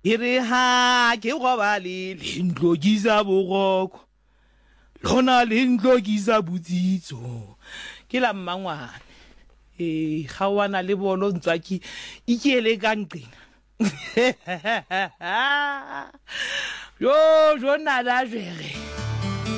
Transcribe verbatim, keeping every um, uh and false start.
e re ha ke robale le ntlokiza boroko lona le ntlokiza butsitso ke la mmangwane e gawana le bolo ntswaki ikele ka nqina yo jo nala jere